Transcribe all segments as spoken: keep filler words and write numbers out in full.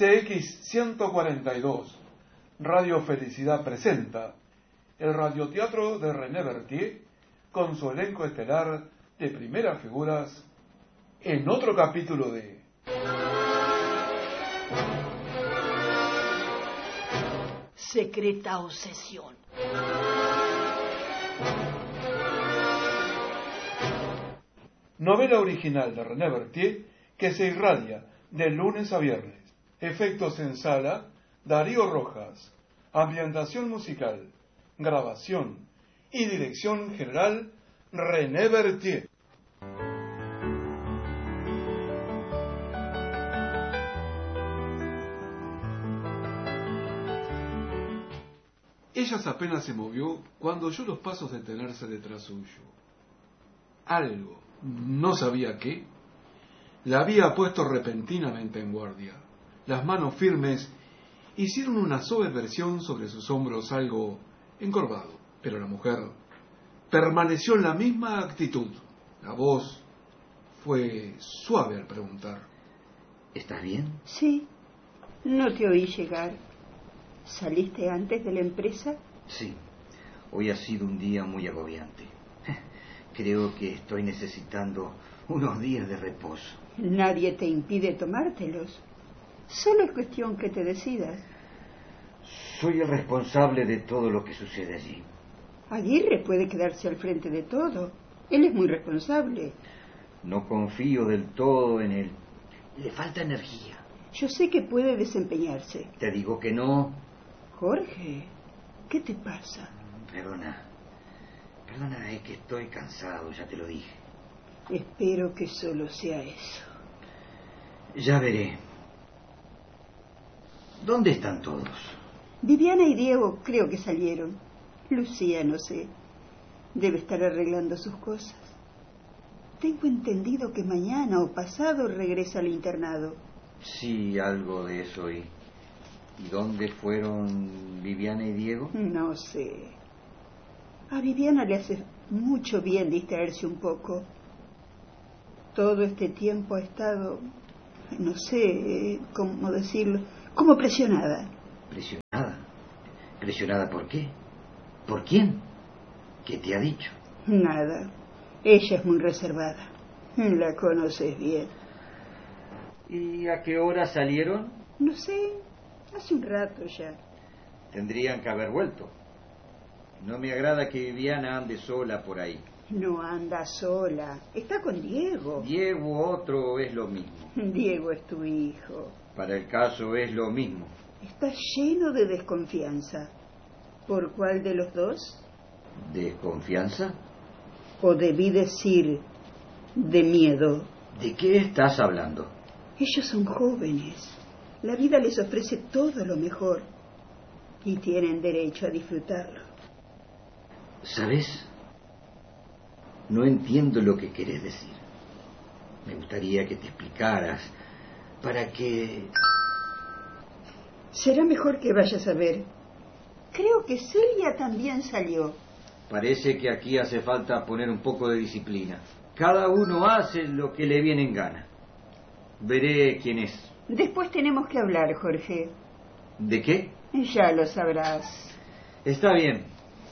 C X ciento cuarenta y dos, Radio Felicidad presenta el radioteatro de René Berthier con su elenco estelar de primeras figuras en otro capítulo de Secreta Obsesión. Novela original de René Berthier que se irradia de lunes a viernes. Efectos en sala, Darío Rojas. Ambientación musical, grabación y dirección general, René Berthier. Ella apenas se movió cuando oyó los pasos detenerse detrás suyo. Algo, no sabía qué, la había puesto repentinamente en guardia. Las manos firmes hicieron una sobreversión sobre sus hombros algo encorvado, pero la mujer permaneció en la misma actitud. La voz fue suave al preguntar: ¿Estás bien? Sí, no te oí llegar. ¿Saliste antes de la empresa? Sí, hoy ha sido un día muy agobiante. Creo que estoy necesitando unos días de reposo. Nadie te impide tomártelos. Solo es cuestión que te decidas. Soy el responsable de todo lo que sucede allí. Aguirre puede quedarse al frente de todo. Él es muy responsable. No confío del todo en él. Le falta energía. Yo sé que puede desempeñarse. Te digo que no. Jorge, ¿qué te pasa? Perdona. Perdona, es que estoy cansado, ya te lo dije. Espero que solo sea eso. Ya veré. ¿Dónde están todos? Viviana y Diego creo que salieron. Lucía, no sé. Debe estar arreglando sus cosas. Tengo entendido que mañana o pasado regresa al internado. Sí, algo de eso oí. ¿Y dónde fueron Viviana y Diego? No sé. A Viviana le hace mucho bien distraerse un poco. Todo este tiempo ha estado, no sé cómo decirlo, como presionada. ¿Presionada? ¿Presionada por qué? ¿Por quién? ¿Qué te ha dicho? Nada. Ella es muy reservada. La conoces bien. ¿Y a qué hora salieron? No sé, hace un rato ya. Tendrían que haber vuelto. No me agrada que Viviana ande sola por ahí. No anda sola, está con Diego. Diego otro es lo mismo. Diego es tu hijo. Para el caso es lo mismo. Está lleno de desconfianza. ¿Por cuál de los dos? ¿Desconfianza? O debí decir, de miedo. ¿De qué estás hablando? Ellos son jóvenes. La vida les ofrece todo lo mejor. Y tienen derecho a disfrutarlo. ¿Sabes? No entiendo lo que querés decir. Me gustaría que te explicaras para que... Será mejor que vayas a ver. Creo que Celia también salió. Parece que aquí hace falta poner un poco de disciplina. Cada uno hace lo que le viene en gana. Veré quién es. Después tenemos que hablar, Jorge. ¿De qué? Ya lo sabrás. Está bien.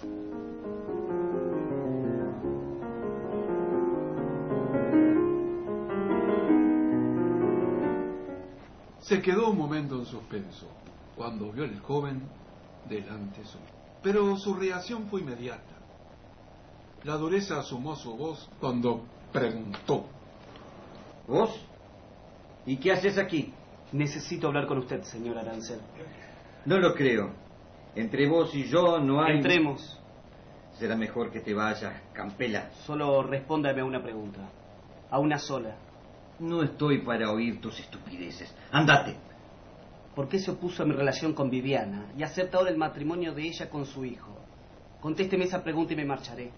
Se quedó un momento en suspenso cuando vio al joven delante suyo. Pero su reacción fue inmediata. La dureza asomó su voz cuando preguntó: ¿Vos? ¿Y qué haces aquí? Necesito hablar con usted, señor Arancel. No lo creo. Entre vos y yo no hay... Entremos. Será mejor que te vayas, Campela. Solo respóndame a una pregunta. A una sola. No estoy para oír tus estupideces. ¡Andate! ¿Por qué se opuso a mi relación con Viviana y acepta ahora el matrimonio de ella con su hijo? Contésteme esa pregunta y me marcharé.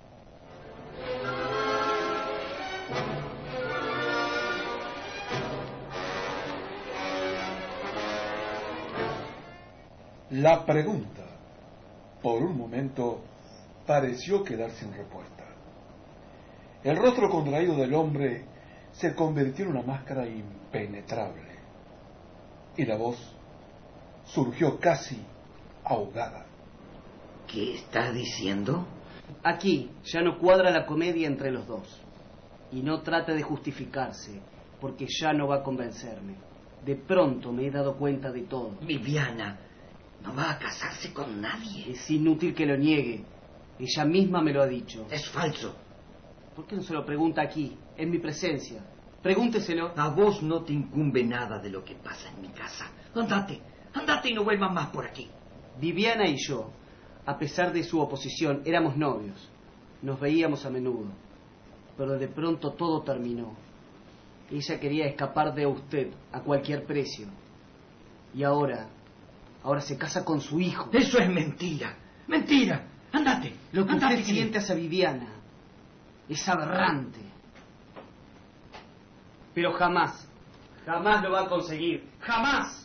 La pregunta, por un momento, pareció quedar sin respuesta. El rostro contraído del hombre se convirtió en una máscara impenetrable. Y la voz surgió casi ahogada. ¿Qué estás diciendo? Aquí ya no cuadra la comedia entre los dos. Y no trate de justificarse, porque ya no va a convencerme. De pronto me he dado cuenta de todo. Viviana no va a casarse con nadie. Es inútil que lo niegue. Ella misma me lo ha dicho. Es falso. ¿Por qué no se lo pregunta aquí, en mi presencia? Pregúnteselo. A vos no te incumbe nada de lo que pasa en mi casa. Andate, andate y no vuelvas más por aquí. Viviana y yo, a pesar de su oposición, éramos novios. Nos veíamos a menudo. Pero de pronto todo terminó. Ella quería escapar de usted a cualquier precio. Y ahora, ahora se casa con su hijo. Eso es mentira, mentira. Andate, Lo que andate, usted siente hacia Viviana es aberrante. Pero jamás, jamás lo va a conseguir. ¡Jamás!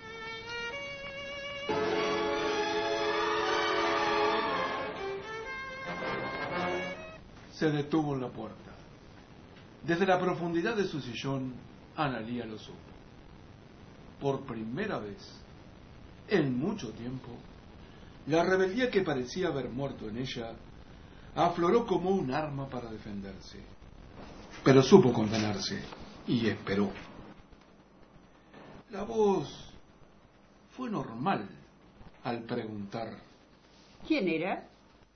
Se detuvo en la puerta. Desde la profundidad de su sillón, Analía lo supo. Por primera vez, en mucho tiempo, la rebeldía que parecía haber muerto en ella afloró como un arma para defenderse. Pero supo contenerse y esperó. La voz fue normal al preguntar: ¿Quién era?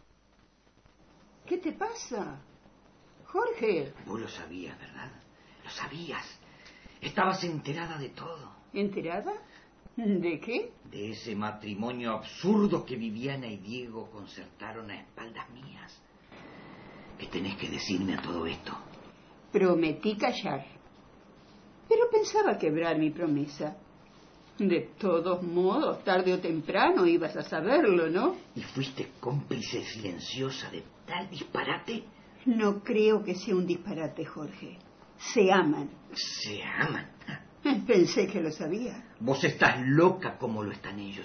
¿Qué te pasa? Jorge. Vos lo sabías, ¿verdad? Lo sabías. Estabas enterada de todo. ¿Enterada? ¿De qué? De ese matrimonio absurdo que Viviana y Diego concertaron a espaldas mías. ¿Qué tenés que decirme a todo esto? Prometí callar. Pero pensaba quebrar mi promesa. De todos modos, tarde o temprano ibas a saberlo, ¿no? ¿Y fuiste cómplice silenciosa de tal disparate? No creo que sea un disparate, Jorge. Se aman. Se aman. Pensé que lo sabía. Vos estás loca como lo están ellos.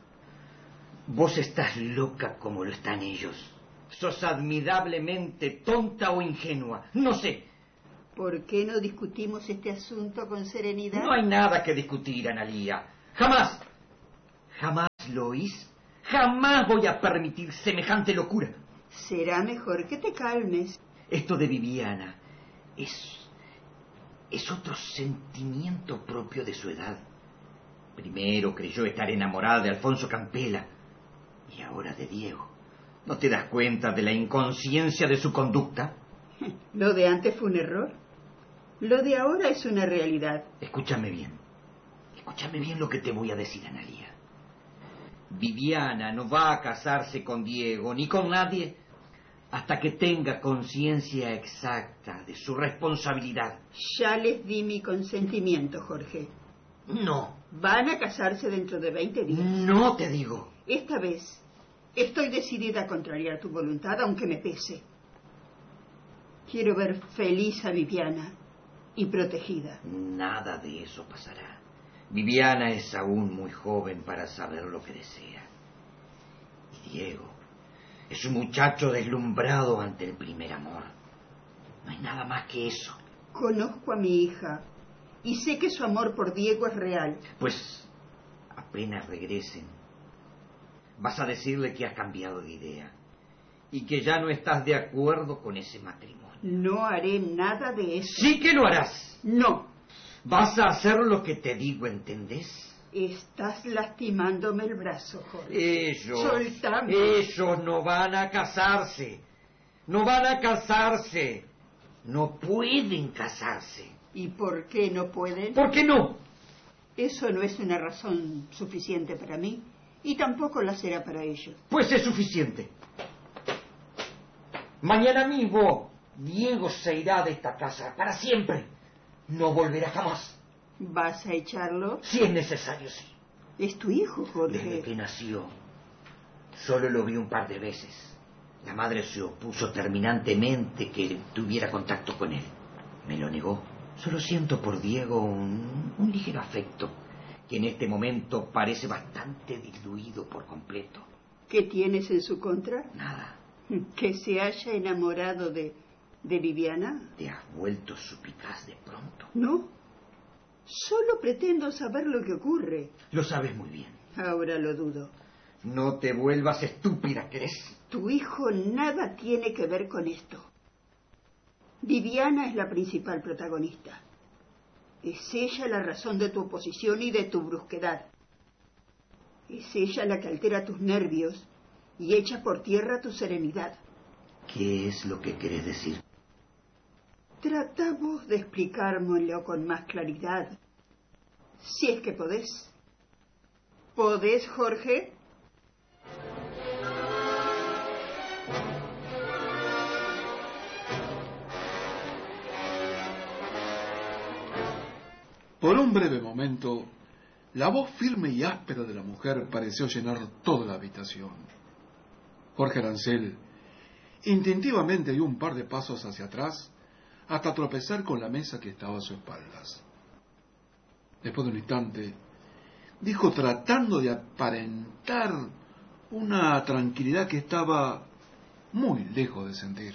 Vos estás loca como lo están ellos. Sos admirablemente tonta o ingenua. No sé. ¿Por qué no discutimos este asunto con serenidad? No hay nada que discutir, Analía. Jamás. Jamás, ¿lo oís? Jamás voy a permitir semejante locura. Será mejor que te calmes. Esto de Viviana es... es otro sentimiento propio de su edad. Primero creyó estar enamorada de Alfonso Campela y ahora de Diego. ¿No te das cuenta de la inconsciencia de su conducta? Lo de antes fue un error. Lo de ahora es una realidad. Escúchame bien. Escúchame bien lo que te voy a decir, Analía. Viviana no va a casarse con Diego ni con nadie hasta que tenga conciencia exacta de su responsabilidad. Ya les di mi consentimiento, Jorge. No. Van a casarse dentro de veinte días. No te digo. Esta vez estoy decidida a contrariar tu voluntad, aunque me pese. Quiero ver feliz a Viviana y protegida. Nada de eso pasará. Viviana es aún muy joven para saber lo que desea. Y Diego es un muchacho deslumbrado ante el primer amor. No hay nada más que eso. Conozco a mi hija y sé que su amor por Diego es real. Pues apenas regresen, vas a decirle que has cambiado de idea y que ya no estás de acuerdo con ese matrimonio. No haré nada de eso. Sí que lo harás. No. Vas a hacer lo que te digo, ¿entendés? Estás lastimándome el brazo, Jorge. Ellos, Soltame. ellos no van a casarse. No van a casarse. No pueden casarse. ¿Y por qué no pueden? ¿Por qué no? Eso no es una razón suficiente para mí y tampoco la será para ellos. Pues es suficiente. Mañana mismo Diego se irá de esta casa para siempre. No volverá jamás. ¿Vas a echarlo? Si es necesario, sí. Es tu hijo, Jorge. Desde que nació, solo lo vi un par de veces. La madre se opuso terminantemente que tuviera contacto con él. Me lo negó. Solo siento por Diego un, un ligero afecto, que en este momento parece bastante diluido por completo. ¿Qué tienes en su contra? Nada. ¿Que se haya enamorado de, de Viviana? ¿Te has vuelto suplicaz de pronto? No. Solo pretendo saber lo que ocurre. Lo sabes muy bien. Ahora lo dudo. No te vuelvas estúpida, ¿crees? Tu hijo nada tiene que ver con esto. Viviana es la principal protagonista. Es ella la razón de tu oposición y de tu brusquedad. Es ella la que altera tus nervios y echa por tierra tu serenidad. ¿Qué es lo que querés decir? Tratamos de explicármelo con más claridad. Si es que podés. ¿Podés, Jorge? Por un breve momento, la voz firme y áspera de la mujer pareció llenar toda la habitación. Jorge Arancel instintivamente dio un par de pasos hacia atrás hasta tropezar con la mesa que estaba a sus espaldas. Después de un instante, dijo tratando de aparentar una tranquilidad que estaba muy lejos de sentir.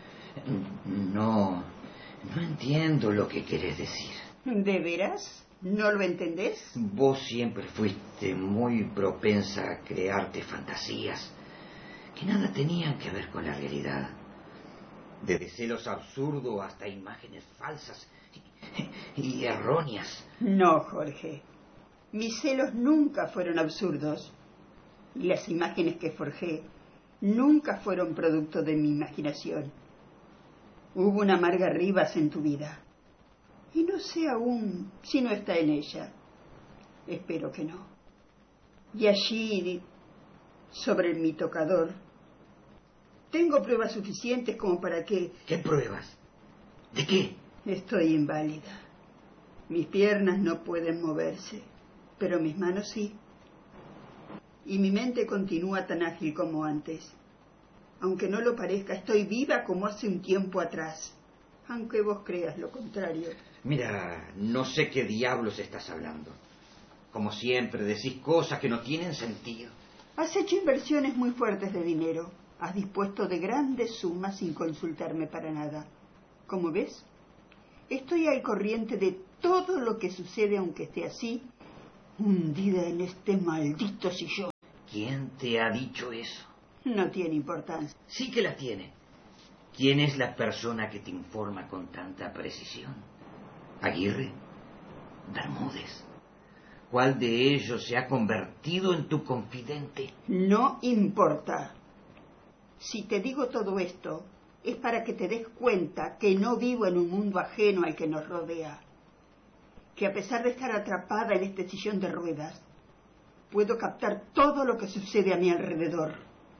No, no entiendo lo que querés decir. ¿De veras? ¿No lo entendés? Vos siempre fuiste muy propensa a crearte fantasías que nada tenían que ver con la realidad. Desde celos absurdos hasta imágenes falsas y, y erróneas. No, Jorge. Mis celos nunca fueron absurdos. Y las imágenes que forjé nunca fueron producto de mi imaginación. Hubo una amarga Rivas en tu vida. Y no sé aún si no está en ella. Espero que no. Y allí, sobre mi tocador, tengo pruebas suficientes como para que... ¿Qué pruebas? ¿De qué? Estoy inválida. Mis piernas no pueden moverse, pero mis manos sí. Y mi mente continúa tan ágil como antes. Aunque no lo parezca, estoy viva como hace un tiempo atrás. Aunque vos creas lo contrario. Mira, no sé qué diablos estás hablando. Como siempre, decís cosas que no tienen sentido. Has hecho inversiones muy fuertes de dinero. Has dispuesto de grandes sumas sin consultarme para nada. Como ves, estoy al corriente de todo lo que sucede, aunque esté así, hundida en este maldito sillón. ¿Quién te ha dicho eso? No tiene importancia. Sí que la tiene. ¿Quién es la persona que te informa con tanta precisión? ¿Aguirre? ¿Bermúdez? ¿Cuál de ellos se ha convertido en tu confidente? No importa. Si te digo todo esto, es para que te des cuenta que no vivo en un mundo ajeno al que nos rodea. Que a pesar de estar atrapada en este sillón de ruedas, puedo captar todo lo que sucede a mi alrededor.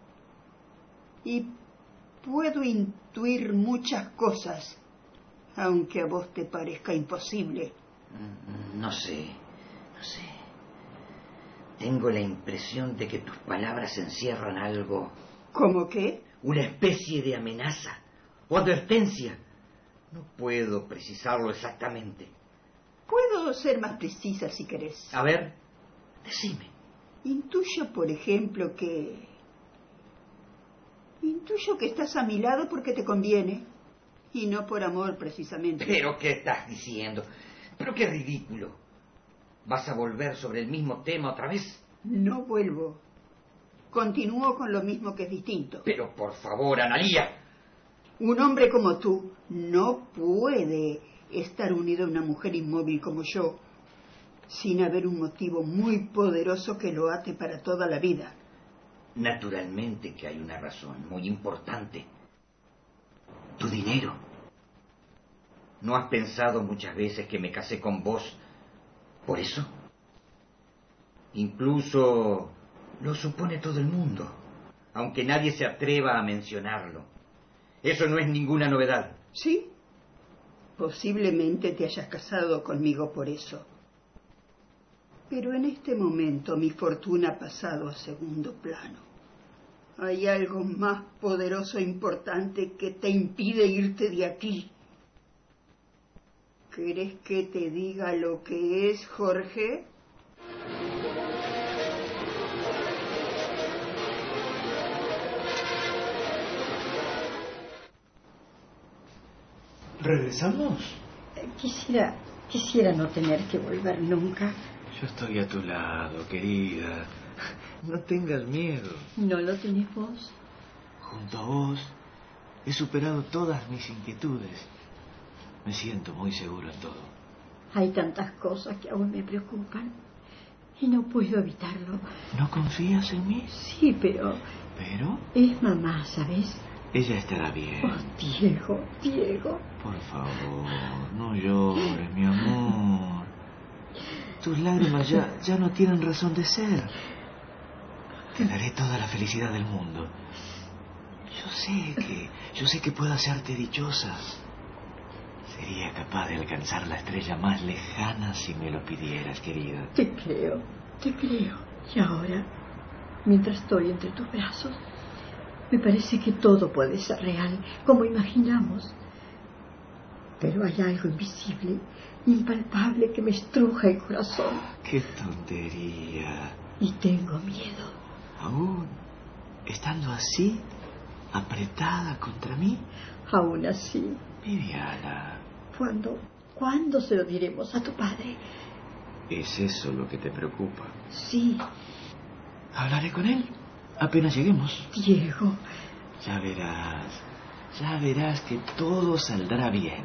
Y puedo intuir muchas cosas, aunque a vos te parezca imposible. No sé, no sé. Tengo la impresión de que tus palabras encierran algo... ¿Cómo qué? Una especie de amenaza o advertencia. No puedo precisarlo exactamente. Puedo ser más precisa si querés. A ver, decime. Intuyo, por ejemplo, que... Intuyo que estás a mi lado porque te conviene. Y no por amor, precisamente. ¿Pero qué estás diciendo? ¿Pero qué ridículo? ¿Vas a volver sobre el mismo tema otra vez? No vuelvo. Continúo con lo mismo que es distinto. Pero por favor, Analía. Un hombre como tú no puede estar unido a una mujer inmóvil como yo sin haber un motivo muy poderoso que lo ate para toda la vida. Naturalmente que hay una razón muy importante. Tu dinero. ¿No has pensado muchas veces que me casé con vos por eso? Incluso lo supone todo el mundo, aunque nadie se atreva a mencionarlo. Eso no es ninguna novedad. Sí, posiblemente te hayas casado conmigo por eso. Pero en este momento mi fortuna ha pasado a segundo plano. Hay algo más poderoso e importante que te impide irte de aquí. ¿Querés que te diga lo que es, Jorge? ¿Regresamos? Quisiera, Quisiera no tener que volver nunca. Yo estoy a tu lado, querida. No tengas miedo. ¿No lo tenés vos? Junto a vos he superado todas mis inquietudes. Me siento muy seguro en todo. Hay tantas cosas que aún me preocupan y no puedo evitarlo. ¿No confías en mí? Sí, pero... ¿Pero? Es mamá, ¿sabes? Ella estará bien. Oh, Diego, Diego. Por favor, no llores, mi amor. Tus lágrimas ya, ya no tienen razón de ser. Te daré toda la felicidad del mundo. Yo sé que, yo sé que puedo hacerte dichosa. Sería capaz de alcanzar la estrella más lejana si me lo pidieras, querida. Te creo, te creo. Y ahora, mientras estoy entre tus brazos, me parece que todo puede ser real, como imaginamos. Pero hay algo invisible, impalpable, que me estruja el corazón. ¡Qué tontería! Y tengo miedo. ¿Aún estando así, apretada contra mí? Aún así. Viviana. ¿Cuándo, ¿Cuándo se lo diremos a tu padre? ¿Es eso lo que te preocupa? Sí. Hablaré con él apenas lleguemos. Diego. Ya verás, ya verás que todo saldrá bien.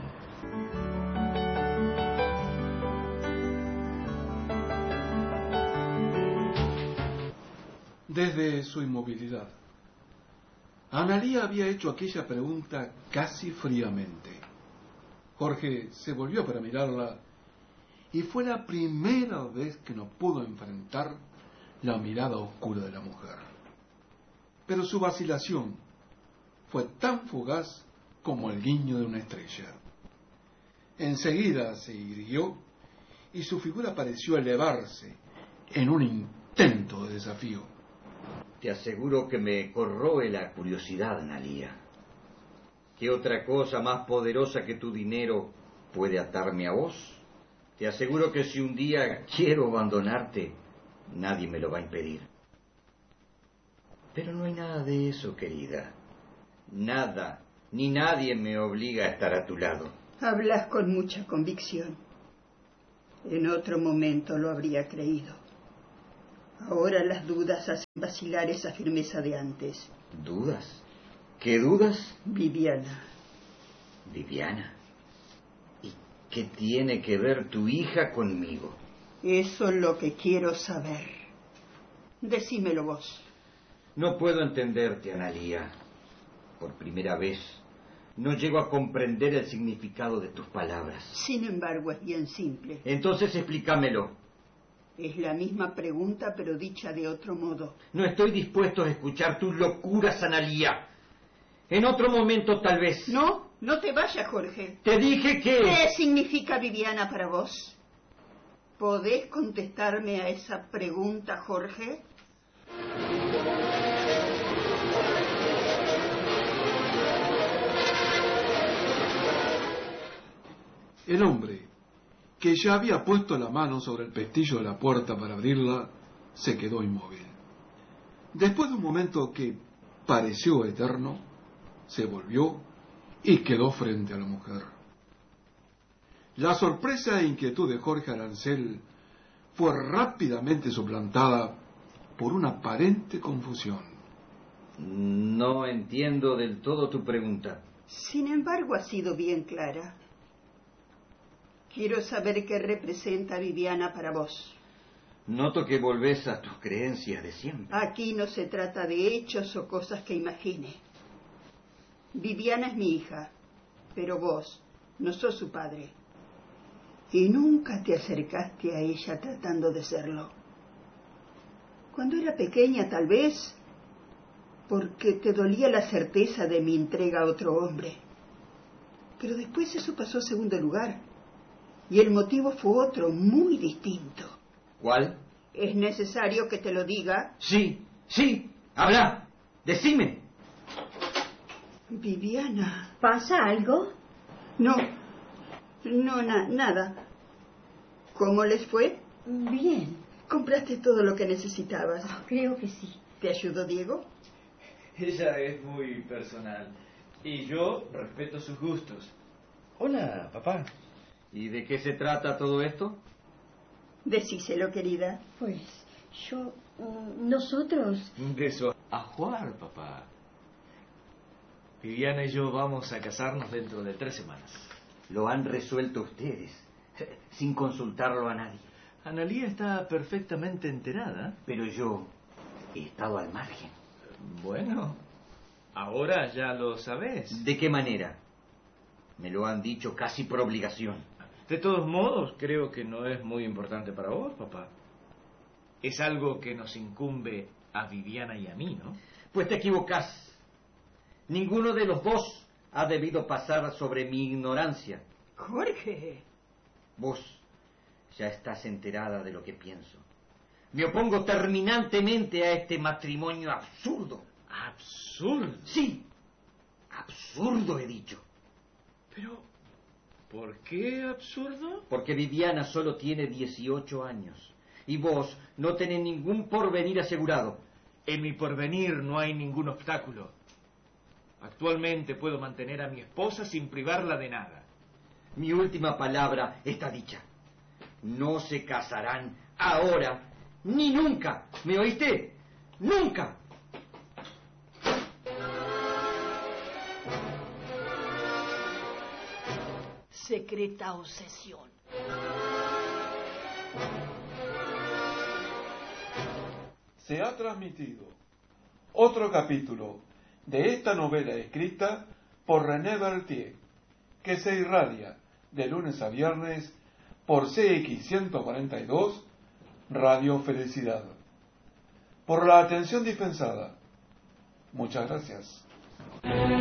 Desde su inmovilidad, Analía había hecho aquella pregunta casi fríamente. Jorge se volvió para mirarla y fue la primera vez que no pudo enfrentar la mirada oscura de la mujer. Pero su vacilación fue tan fugaz como el guiño de una estrella. Enseguida se irguió y su figura pareció elevarse en un intento de desafío. Te aseguro que me corroe la curiosidad, Analía. ¿Qué otra cosa más poderosa que tu dinero puede atarme a vos? Te aseguro que si un día quiero abandonarte, nadie me lo va a impedir. Pero no hay nada de eso, querida. Nada, ni nadie me obliga a estar a tu lado. Hablas con mucha convicción. En otro momento lo habría creído. Ahora las dudas hacen vacilar esa firmeza de antes. ¿Dudas? ¿Qué dudas? Viviana. Viviana. ¿Y qué tiene que ver tu hija conmigo? Eso es lo que quiero saber. Decímelo vos. No puedo entenderte, Analía. Por primera vez, no llego a comprender el significado de tus palabras. Sin embargo, es bien simple. Entonces explícamelo. Es la misma pregunta, pero dicha de otro modo. No estoy dispuesto a escuchar tus locuras, Analía. En otro momento, tal vez. No, no te vayas, Jorge. Te dije que... ¿Qué significa Viviana para vos? ¿Podés contestarme a esa pregunta, Jorge? El hombre, que ya había puesto la mano sobre el pestillo de la puerta para abrirla, se quedó inmóvil. Después de un momento que pareció eterno, se volvió y quedó frente a la mujer. La sorpresa e inquietud de Jorge Arancel fue rápidamente suplantada por una aparente confusión. No entiendo del todo tu pregunta. Sin embargo, ha sido bien clara. Quiero saber qué representa Viviana para vos. Noto que volvés a tus creencias de siempre. Aquí no se trata de hechos o cosas que imagine. Viviana es mi hija, pero vos no sos su padre. Y nunca te acercaste a ella tratando de serlo. Cuando era pequeña, tal vez, porque te dolía la certeza de mi entrega a otro hombre. Pero después eso pasó a segundo lugar. Y el motivo fue otro, muy distinto. ¿Cuál? ¿Es necesario que te lo diga? Sí, sí, habla, decime. Viviana. ¿Pasa algo? No, no, na- nada. ¿Cómo les fue? Bien. ¿Compraste todo lo que necesitabas? Oh, creo que sí. ¿Te ayudó Diego? Ella es muy personal y yo respeto sus gustos. Hola, papá. ¿Y de qué se trata todo esto? Decíselo, querida. Pues yo... Nosotros... De eso a jugar, papá. Viviana y yo vamos a casarnos dentro de tres semanas. Lo han resuelto ustedes, sin consultarlo a nadie. Analía está perfectamente enterada. Pero yo he estado al margen. Bueno, ahora ya lo sabes. ¿De qué manera? Me lo han dicho casi por obligación. De todos modos, creo que no es muy importante para vos, papá. Es algo que nos incumbe a Viviana y a mí, ¿no? Pues te equivocás. Ninguno de los dos ha debido pasar sobre mi ignorancia. Jorge. Vos ya estás enterada de lo que pienso. Me opongo terminantemente a este matrimonio absurdo. ¿Absurdo? Sí, absurdo he dicho. Pero, ¿por qué absurdo? Porque Viviana solo tiene dieciocho años y vos no tenés ningún porvenir asegurado. En mi porvenir no hay ningún obstáculo. Actualmente puedo mantener a mi esposa sin privarla de nada. Mi última palabra está dicha. No se casarán ahora ni nunca. ¿Me oíste? ¡Nunca! Secreta obsesión. Se ha transmitido otro capítulo de esta novela escrita por René Berthier, que se irradia de lunes a viernes por C X ciento cuarenta y dos Radio Felicidad. Por la atención dispensada, muchas gracias.